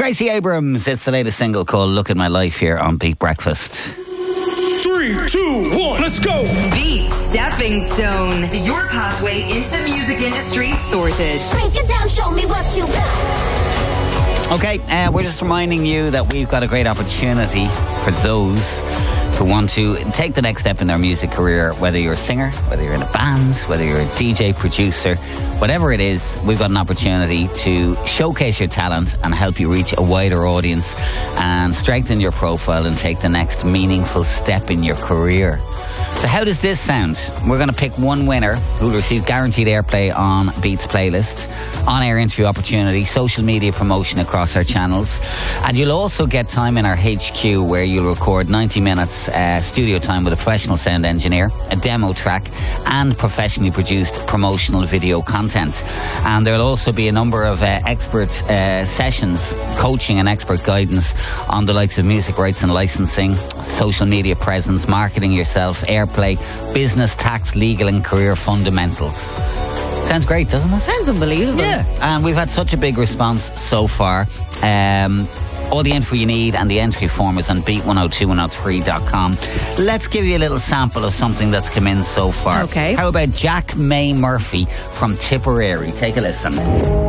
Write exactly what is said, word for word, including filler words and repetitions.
Gracie Abrams, it's the latest single called Look at My Life here on Beat Breakfast. Three, two, one, let's go! Beat Stepping Stone. Your pathway into the music industry sorted. Break it down, show me what you got. Okay, uh, we're just reminding you that we've got a great opportunity for those who want to take the next step in their music career, whether you're a singer, whether you're in a band, whether you're a D J, producer, whatever it is, we've got an opportunity to showcase your talent and help you reach a wider audience and strengthen your profile and take the next meaningful step in your career. So how does this sound? We're going to pick one winner who will receive guaranteed airplay on Beats playlist, on-air interview opportunity, social media promotion across our channels, and you'll also get time in our H Q where you'll record ninety minutes uh, studio time with a professional sound engineer, a demo track, and professionally produced promotional video content. And there'll also be a number of uh, expert uh, sessions, coaching and expert guidance on the likes of music rights and licensing, social media presence, marketing yourself, airplay, business, tax, legal and career fundamentals. Sounds great, doesn't it? Sounds unbelievable. Yeah, and we've had such a big response so far. Um, all the info you need and the entry form is on beat one oh two one oh three dot com. Let's give you a little sample of something that's come in so far. Okay. How about Jack May Murphy from Tipperary? Take a listen.